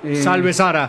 Salve Sara.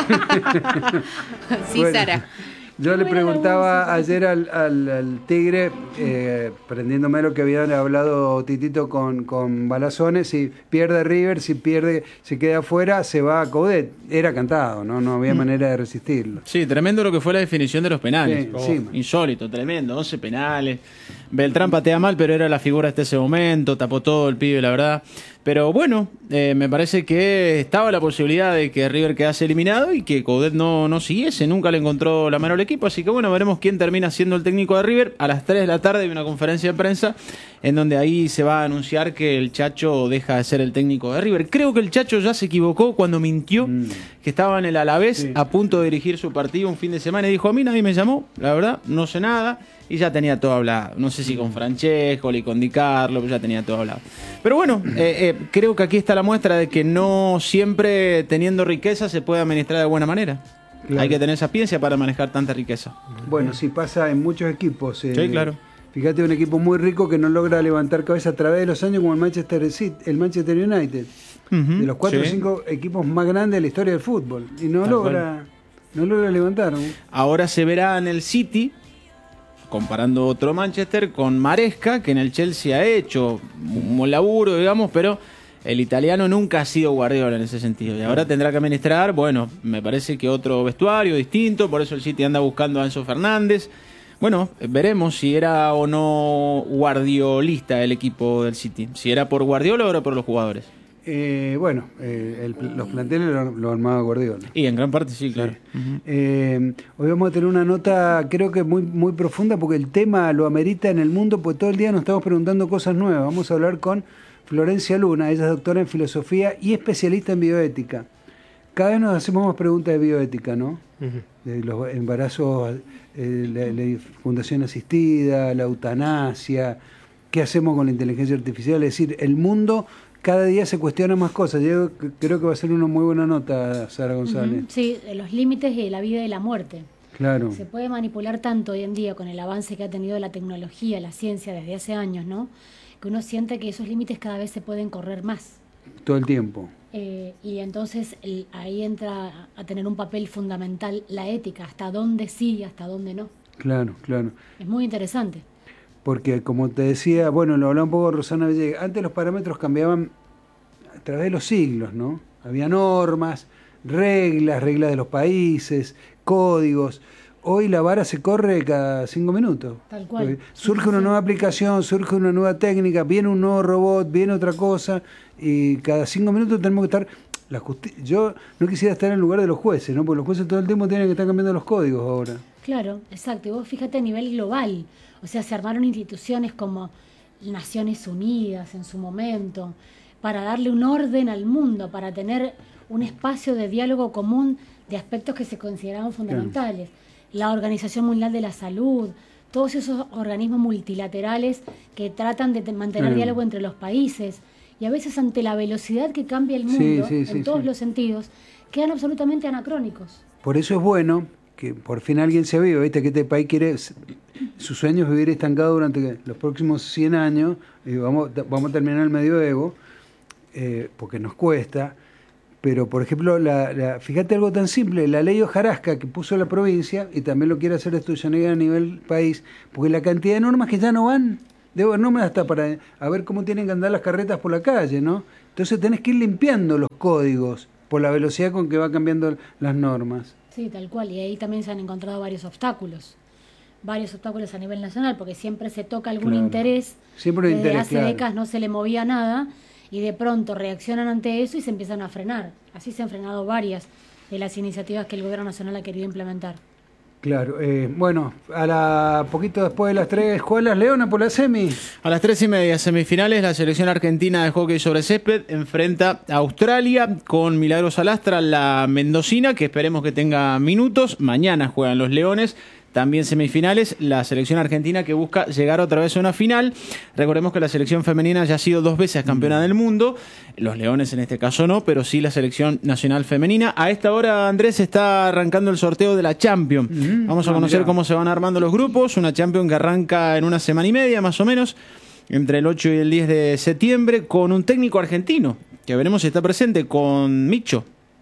Sí, Bueno, Sara. Yo le preguntaba ayer al Tigre, prendiéndome lo que habían hablado Titito con Balazones, si pierde River, si queda afuera, se va a Coudet. Era cantado, no había manera de resistirlo. Sí, tremendo lo que fue la definición de los penales. Sí, sí. Insólito, tremendo, 11 penales. Beltrán patea mal, pero era la figura hasta ese momento, tapó todo el pibe, la verdad. Pero bueno, me parece que estaba la posibilidad de que River quedase eliminado y que Coudet no siguiese, nunca le encontró la mano al equipo, así que bueno, veremos quién termina siendo el técnico de River. A las 3 de la tarde hay una conferencia de prensa en donde ahí se va a anunciar que el Chacho deja de ser el técnico de River. Creo que el Chacho ya se equivocó cuando mintió que estaba en el Alavés a punto de dirigir su partido un fin de semana y dijo: a mí nadie me llamó, la verdad, no sé nada. Y ya tenía todo hablado. No sé si con Francescoli, con Di Carlo, pero ya tenía todo hablado. Pero bueno, creo que aquí está la muestra de que no siempre teniendo riqueza se puede administrar de buena manera. Claro. Hay que tener sapiencia para manejar tanta riqueza. Bueno, sí pasa en muchos equipos. Sí, claro. Fíjate, un equipo muy rico que no logra levantar cabeza a través de los años, como el Manchester United. De los 4 o 5 equipos más grandes de la historia del fútbol. Y no logra levantar, ¿no? Ahora se verá en el City, comparando otro Manchester con Maresca, que en el Chelsea ha hecho un buen laburo, digamos, pero el italiano nunca ha sido Guardiola en ese sentido. Y ahora tendrá que administrar, bueno, me parece que otro vestuario distinto, por eso el City anda buscando a Enzo Fernández. Bueno, veremos si era o no guardiolista el equipo del City. Si era por Guardiola o era por los jugadores. Los planteles lo armaba Guardiola. Y en gran parte sí, claro. Sí. Hoy vamos a tener una nota, creo que muy, muy profunda, porque el tema lo amerita en el mundo, pues todo el día nos estamos preguntando cosas nuevas. Vamos a hablar con Florencia Luna, ella es doctora en filosofía y especialista en bioética. Cada vez nos hacemos más preguntas de bioética, ¿no? De los embarazos, la fecundación asistida, la eutanasia, qué hacemos con la inteligencia artificial. Es decir, el mundo cada día se cuestiona más cosas. Yo creo que va a ser una muy buena nota, Sara González. Sí, los límites de la vida y la muerte. Claro. Se puede manipular tanto hoy en día con el avance que ha tenido la tecnología, la ciencia desde hace años, ¿no? Que uno siente que esos límites cada vez se pueden correr más. Todo el tiempo. Y entonces ahí entra a tener un papel fundamental la ética, hasta dónde sí y hasta dónde no. Claro. Es muy interesante. Porque como te decía, bueno, lo hablaba un poco Rosana Villegas, antes los parámetros cambiaban a través de los siglos, ¿no? Había normas, reglas de los países, códigos. Hoy la vara se corre cada 5 minutos. Tal cual. Surge una nueva aplicación, surge una nueva técnica, viene un nuevo robot, viene otra cosa, y cada 5 minutos tenemos que estar... Yo no quisiera estar en el lugar de los jueces, ¿no? Porque los jueces todo el tiempo tienen que estar cambiando los códigos ahora. Claro, exacto. Y vos fíjate a nivel global. O sea, se armaron instituciones como Naciones Unidas en su momento, para darle un orden al mundo, para tener un espacio de diálogo común de aspectos que se consideraban fundamentales. Claro. La Organización Mundial de la Salud, todos esos organismos multilaterales que tratan de mantener diálogo entre los países, y a veces ante la velocidad que cambia el mundo, en todos los sentidos, quedan absolutamente anacrónicos. Por eso es bueno que por fin alguien se vive, ¿viste? Que este país quiere, su sueño es vivir estancado durante los próximos 100 años, y vamos a terminar el medioevo, porque nos cuesta, pero por ejemplo, fíjate algo tan simple, la ley hojarasca que puso la provincia, y también lo quiere hacer Estudianidad a nivel país, porque la cantidad de normas que ya no van, debo haber normas hasta para a ver cómo tienen que andar las carretas por la calle, ¿no? Entonces tenés que ir limpiando los códigos por la velocidad con que va cambiando las normas. Sí, tal cual, y ahí también se han encontrado varios obstáculos a nivel nacional, porque siempre se toca algún interés, siempre desde hace décadas no se le movía nada, y de pronto reaccionan ante eso y se empiezan a frenar. Así se han frenado varias de las iniciativas que el gobierno nacional ha querido implementar. Claro, bueno, poquito después de las 3, ¿juegas Leona por la semi? A las 3:30, semifinales, la selección argentina de hockey sobre césped enfrenta a Australia con Milagros Alastra, la mendocina, que esperemos que tenga minutos. Mañana juegan los Leones. También semifinales, la selección argentina que busca llegar otra vez a una final. Recordemos que la selección femenina ya ha sido 2 veces campeona del mundo. Los Leones en este caso no, pero sí la selección nacional femenina. A esta hora, Andrés, está arrancando el sorteo de la Champions. Vamos a conocer cómo se van armando los grupos. Una Champions que arranca en una semana y media, más o menos, entre el 8 y el 10 de septiembre, con un técnico argentino, que veremos si está presente, con Micho.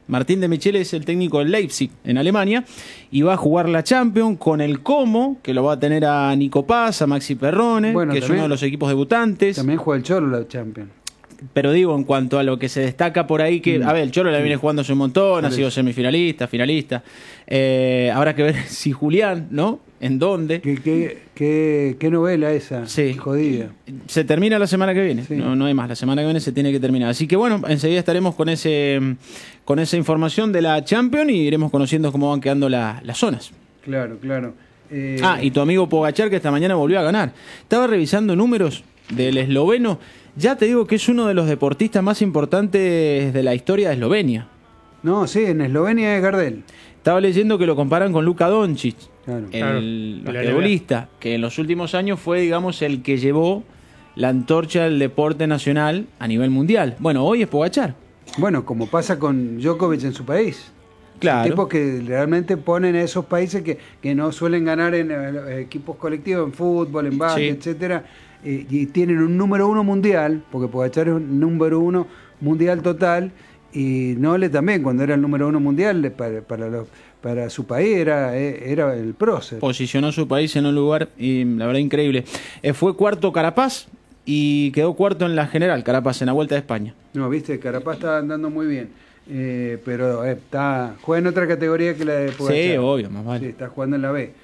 Martín de Michele es el técnico del Leipzig en Alemania y va a jugar la Champions con el Como, que lo va a tener a Nico Paz, a Maxi Perrone, Bueno, que es uno de los equipos debutantes. También juega el Cholo la Champions. Pero digo, en cuanto a lo que se destaca por ahí, que, a ver, el Cholo la viene jugándose un montón, ha sido semifinalista, finalista. Habrá que ver si Julián, ¿no? ¿En dónde? ¿Qué novela esa? Sí. Jodida. Se termina la semana que viene, Sí. no hay más, la semana que viene se tiene que terminar. Así que bueno, enseguida estaremos con esa información de la Champions y iremos conociendo cómo van quedando las zonas. Claro. Y tu amigo Pogačar, que esta mañana volvió a ganar. Estaba revisando números del esloveno. Ya te digo que es uno de los deportistas más importantes de la historia de Eslovenia. No, sí, en Eslovenia es Gardel. Estaba leyendo que lo comparan con Luka Doncic, Claro. el Claro. basquetbolista, que en los últimos años fue, digamos, el que llevó la antorcha del deporte nacional a nivel mundial. Bueno, hoy es Pogačar. Bueno, como pasa con Djokovic en su país. Claro. Tipos que realmente ponen a esos países que no suelen ganar en equipos colectivos, en fútbol, en básquet, Sí. etcétera, y tienen un número 1 mundial, porque Pogačar es un número 1 mundial total, y Nole también, cuando era el número 1 mundial para su país, era el prócer. Posicionó su país en un lugar, y la verdad, increíble. Fue cuarto Carapaz y quedó cuarto en la general, Carapaz, en la Vuelta de España. No, viste, Carapaz está andando muy bien, pero juega en otra categoría que la de Pogačar. Sí, obvio, más vale. Sí, está jugando en la B.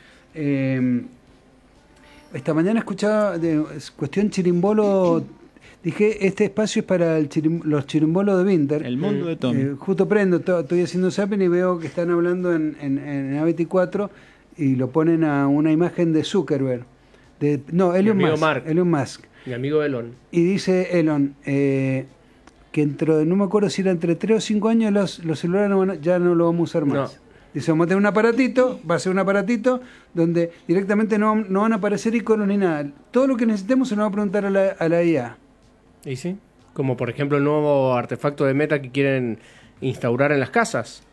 Esta mañana escuchaba cuestión chirimbolo. Dije, este espacio es para los chirimbolos de Winter. El mundo de Tommy. Justo prendo, estoy haciendo zapping y veo que están hablando en A24 y lo ponen a una imagen de Zuckerberg. Elon amigo Musk. Mark. Elon Musk. Mi amigo Elon. Y dice Elon que no me acuerdo si era entre 3 o 5 años los celulares ya no lo vamos a usar más. No. Dice, vamos a tener un aparatito, va a ser un aparatito donde directamente no van a aparecer iconos ni nada. Todo lo que necesitemos se nos va a preguntar a la IA. ¿Y sí? Como por ejemplo el nuevo artefacto de Meta que quieren instaurar en las casas.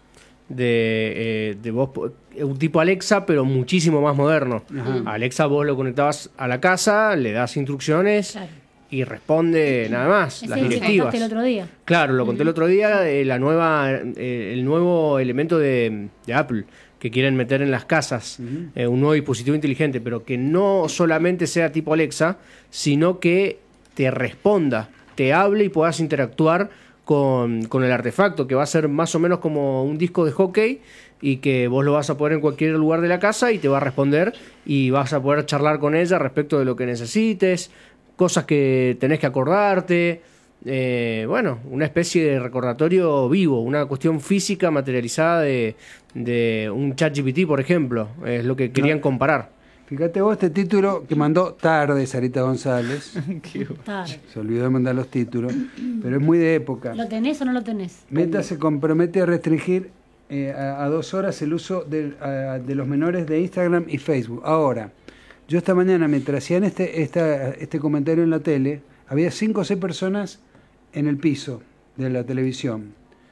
De voz, un tipo Alexa, pero muchísimo más moderno. Ajá. Alexa vos lo conectabas a la casa, le das instrucciones Claro. y responde nada más, Ese las es el que directivas. contaste el otro día. Claro, lo conté el otro día, el nuevo elemento de Apple que quieren meter en las casas, un nuevo dispositivo inteligente, pero que no solamente sea tipo Alexa, sino que te responda, te hable y puedas interactuar con el artefacto, que va a ser más o menos como un disco de hockey y que vos lo vas a poner en cualquier lugar de la casa y te va a responder y vas a poder charlar con ella respecto de lo que necesites, cosas que tenés que acordarte. Una especie de recordatorio vivo, una cuestión física materializada de un ChatGPT, por ejemplo, es lo que querían comparar. Fíjate vos este título que mandó tarde Sarita González. Claro. Se olvidó de mandar los títulos, pero es muy de época. ¿Lo tenés o no lo tenés? Meta se compromete a restringir a 2 horas el uso de los menores de Instagram y Facebook. Ahora, yo esta mañana, mientras hacían este comentario en la tele, había 5 o 6 personas en el piso de la televisión.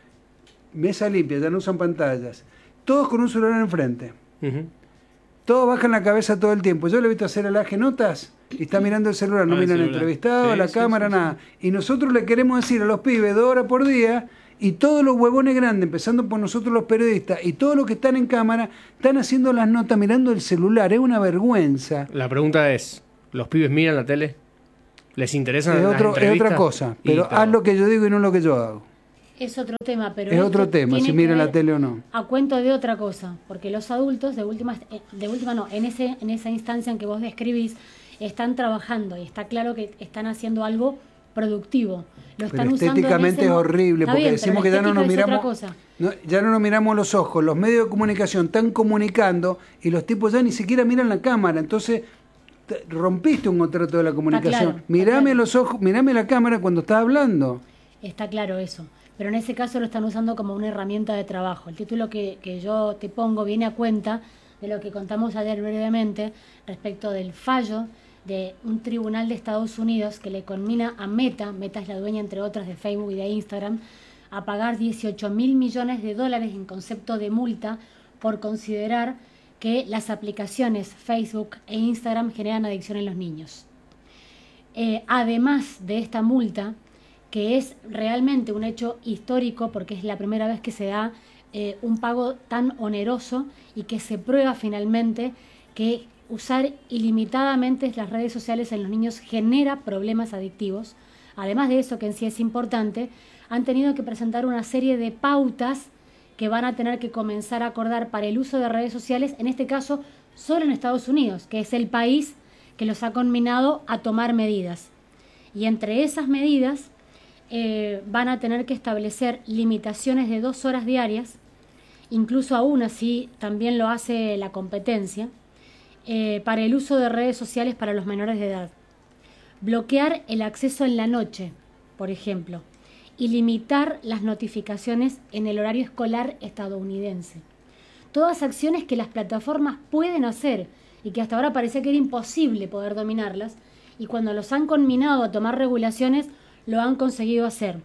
Mesa limpia, ya no usan pantallas. Todos con un celular enfrente. Ujú. Todos bajan la cabeza todo el tiempo. Yo le he visto hacer el AG Notas y está mirando el celular, no el miran el celular. entrevistado, Sí, la sí, cámara, sí, nada. Y nosotros le queremos decir a los pibes 2 horas por día, y todos los huevones grandes, empezando por nosotros los periodistas, y todos los que están en cámara, están haciendo las notas mirando el celular. Es una vergüenza. La pregunta es, ¿los pibes miran la tele? ¿Les interesan Es las otra entrevistas? cosa. Y Pero todo. haz lo que yo digo y no lo que yo hago. Es otro tema, pero Es esto otro tema, tiene si que miran la ver tele o no. a cuento de otra cosa, porque los adultos de última no, en esa instancia en que vos describís, están trabajando y está claro que están haciendo algo productivo. Lo Pero están usando en estéticamente ese es mo- horrible, Está porque bien, decimos pero que la ya no nos estética es miramos. otra cosa. Ya no nos miramos los ojos, los medios de comunicación están comunicando y los tipos ya ni siquiera miran la cámara, entonces rompiste un contrato de la comunicación. claro, está Mirame claro. los ojos, mirame la cámara cuando estás hablando. Está claro eso, pero en ese caso lo están usando como una herramienta de trabajo. El título que yo te pongo viene a cuenta de lo que contamos ayer brevemente respecto del fallo de un tribunal de Estados Unidos que le conmina a Meta es la dueña entre otras de Facebook y de Instagram, a pagar $18.000 millones en concepto de multa por considerar que las aplicaciones Facebook e Instagram generan adicción en los niños. Además de esta multa, que es realmente un hecho histórico porque es la primera vez que se da un pago tan oneroso y que se prueba finalmente que usar ilimitadamente las redes sociales en los niños genera problemas adictivos. Además de eso, que en sí es importante, han tenido que presentar una serie de pautas que van a tener que comenzar a acordar para el uso de redes sociales, en este caso solo en Estados Unidos, que es el país que los ha conminado a tomar medidas. Y entre esas medidas van a tener que establecer limitaciones de 2 horas diarias, incluso aún así también lo hace la competencia, para el uso de redes sociales para los menores de edad. Bloquear el acceso en la noche, por ejemplo, y limitar las notificaciones en el horario escolar estadounidense. Todas acciones que las plataformas pueden hacer y que hasta ahora parecía que era imposible poder dominarlas, y cuando los han conminado a tomar regulaciones, lo han conseguido hacer.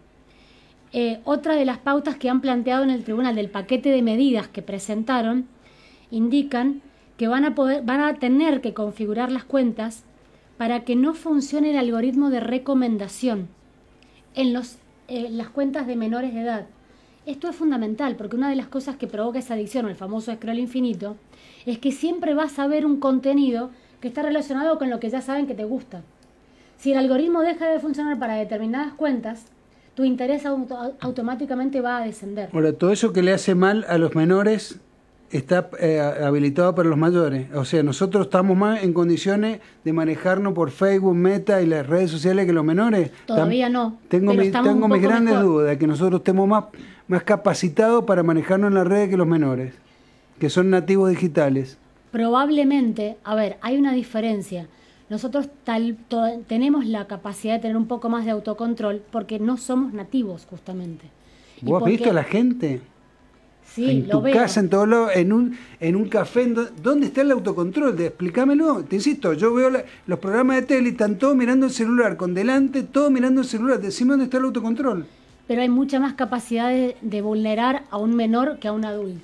Otra de las pautas que han planteado en el tribunal del paquete de medidas que presentaron indican que van a tener que configurar las cuentas para que no funcione el algoritmo de recomendación en las cuentas de menores de edad. Esto es fundamental porque una de las cosas que provoca esa adicción, o el famoso scroll infinito, es que siempre vas a ver un contenido que está relacionado con lo que ya saben que te gusta. Si el algoritmo deja de funcionar para determinadas cuentas, tu interés automáticamente va a descender. Ahora, todo eso que le hace mal a los menores está habilitado para los mayores. O sea, nosotros estamos más en condiciones de manejarnos por Facebook, Meta y las redes sociales que los menores. Todavía no. Tengo mis grandes dudas de que nosotros estemos más capacitados para manejarnos en las redes que los menores, que son nativos digitales. Probablemente, a ver, hay una diferencia. Nosotros tenemos la capacidad de tener un poco más de autocontrol porque no somos nativos, justamente. ¿Vos has visto a la gente? Sí, en lo tu veo. casa, en todos lados, en un café, ¿dónde está el autocontrol? Explícamelo. Te insisto, yo veo los programas de tele y están todos mirando el celular, con delante, todos mirando el celular. Decime dónde está el autocontrol. Pero hay mucha más capacidad de vulnerar a un menor que a un adulto.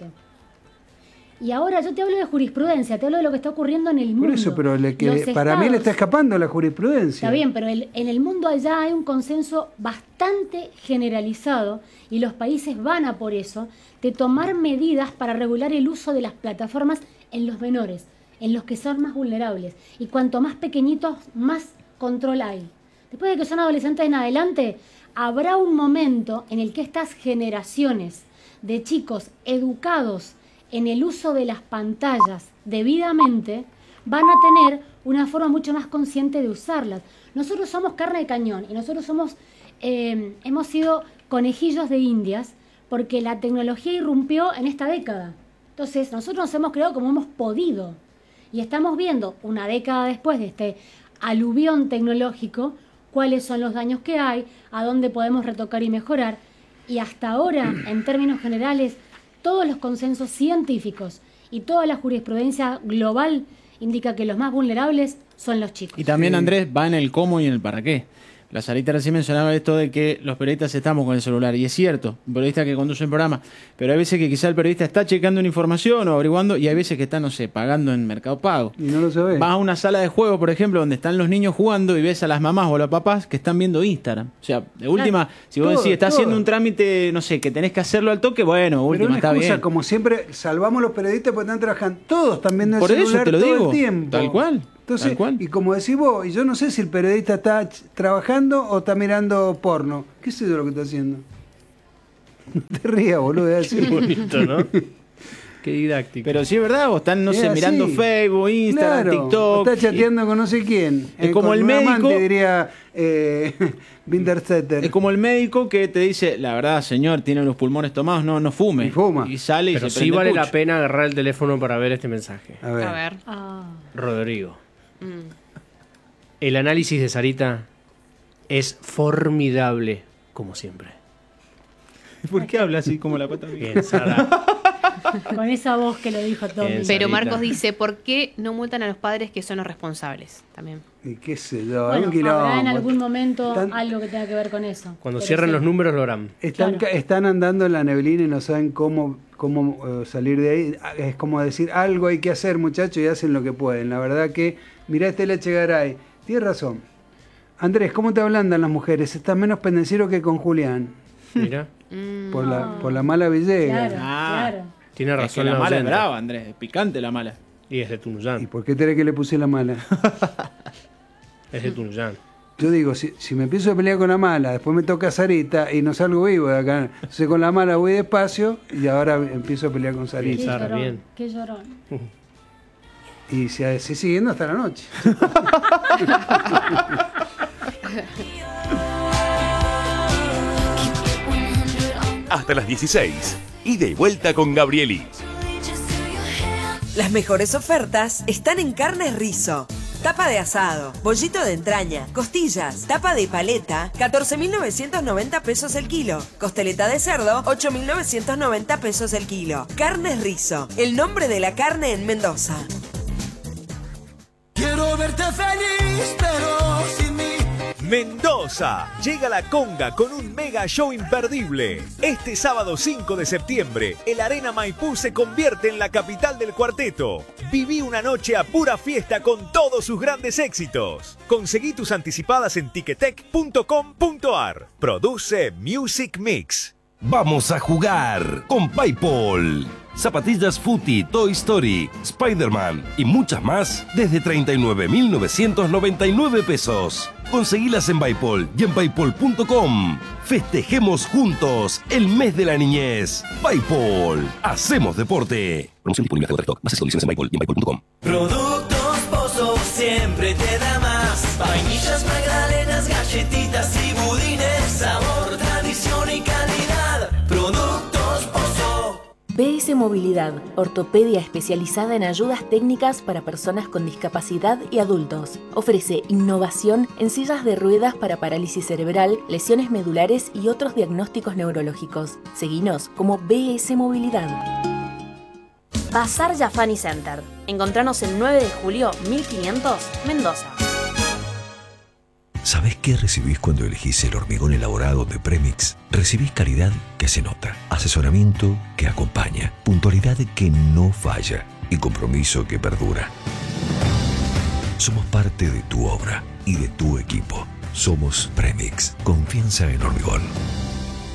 Y ahora yo te hablo de jurisprudencia, te hablo de lo que está ocurriendo en el mundo. Por eso, pero para mí le está escapando la jurisprudencia. Está bien, pero en el mundo allá hay un consenso bastante generalizado y los países van a por eso, de tomar medidas para regular el uso de las plataformas en los menores, en los que son más vulnerables. Y cuanto más pequeñitos, más control hay. Después de que son adolescentes en adelante, habrá un momento en el que estas generaciones de chicos educados en el uso de las pantallas debidamente van a tener una forma mucho más consciente de usarlas. Nosotros somos carne de cañón y nosotros hemos sido conejillos de indias porque la tecnología irrumpió en esta década. Entonces nosotros nos hemos creado como hemos podido y estamos viendo una década después de este aluvión tecnológico cuáles son los daños que hay, a dónde podemos retocar y mejorar, y hasta ahora en términos generales todos los consensos científicos y toda la jurisprudencia global indica que los más vulnerables son los chicos. Y también, Andrés, va en el cómo y en el para qué. La Sarita recién mencionaba esto de que los periodistas estamos con el celular, y es cierto, un periodista que conduce un programa, pero hay veces que quizá el periodista está checando una información o averiguando, y hay veces que está, no sé, pagando en Mercado Pago. Y no lo sabés. Vas a una sala de juego, por ejemplo, donde están los niños jugando y ves a las mamás o a los papás que están viendo Instagram. O sea, de última, si vos decís, estás haciendo un trámite, no sé, que tenés que hacerlo al toque, bueno, última, está bien. Como siempre, salvamos los periodistas porque están trabajando. Todos están viendo el Por eso celular te lo todo digo, el tiempo. tal cual. Entonces, tal cual. Y como decís vos, y yo no sé si el periodista está trabajando o está mirando porno. ¿Qué sé yo lo que está haciendo? No te rías, boludo. Es Qué bonito, ¿no? Qué didáctico. Pero sí es verdad, vos están, no sé, así. mirando Facebook, Instagram, Claro, TikTok. o está chateando con no sé quién. Es como con el un médico. amante, diría Winterstetter. Es como el médico que te dice, la verdad, señor, tiene los pulmones tomados, no fume. Y fuma. Y sale Pero y se sí prende vale pucho. la pena agarrar el teléfono para ver este mensaje. A ver. A ver. Rodrigo. El análisis de Sarita es formidable, como siempre. ¿Por qué habla así como la pata? Bien, Sara. Con esa voz que lo dijo Tommy. Bien, Pero Sarita. Marcos dice, ¿por qué no multan a los padres que son los responsables? También. Y qué sé yo. Bueno, un quilombo. habrá en algún momento Están- algo que tenga que ver con eso. Cuando Pero cierren sí. los números lo harán. Están, Claro. están andando en la neblina y no saben cómo salir de ahí. Es como decir, algo hay que hacer, muchachos, y hacen lo que pueden. La verdad que, mirá este Leche Garay. Tienes razón. Andrés, ¿cómo te ablandan las mujeres? Estás menos pendenciero que con Julián. Mira, Por la mala Villegas. Claro, claro. tiene Es que razón la mala es oyente. brava, Andrés. Es picante la mala. Y es de ¿Y Tunuyán. por qué tenés que le puse la mala? Es de Tunuyán. Yo digo, si me empiezo a pelear con la mala, después me toca Sarita y no salgo vivo de acá. Entonces con la mala voy despacio y ahora empiezo a pelear con Qué Sarita. Sara, llorón, bien. qué llorón. Y se así siguiendo hasta la noche. Hasta las 16. Ida y vuelta con Gabrieli. Las mejores ofertas están en Carnes Rizo. Tapa de asado, bollito de entraña, costillas, tapa de paleta, 14.990 pesos el kilo. Costeleta de cerdo, 8.990 pesos el kilo. Carnes Rizo, el nombre de la carne en Mendoza. Quiero verte feliz, pero sin mí. Mendoza, llega la conga con un mega show imperdible. Este sábado 5 de septiembre, el Arena Maipú se convierte en la capital del cuarteto. Viví una noche a pura fiesta con todos sus grandes éxitos. Conseguí tus anticipadas en ticketek.com.ar. Produce Music Mix. Vamos a jugar con PayPal. Zapatillas Footy, Toy Story, Spider-Man y muchas más desde 39.999 pesos. Conseguilas en PayPal y en paypal.com. Festejemos juntos el mes de la niñez. PayPal. Hacemos deporte. Promoción disponible hasta stock. Bases y condiciones en PayPal y en paypal.com. Productos Pozo siempre te da más. Vainillas, magdalenas, galletitas y budines. Sabor, tradición y calidad. Productos Pozo. BS Movilidad, ortopedia especializada en ayudas técnicas para personas con discapacidad y adultos. Ofrece innovación en sillas de ruedas para parálisis cerebral, lesiones medulares y otros diagnósticos neurológicos. Seguinos como BS Movilidad. Bazar Jafani Center. Encontranos el 9 de julio 1500, Mendoza. ¿Sabés qué recibís cuando elegís el hormigón elaborado de Premix? Recibís calidad que se nota, asesoramiento que acompaña, puntualidad que no falla y compromiso que perdura. Somos parte de tu obra y de tu equipo. Somos Premix, confianza en hormigón.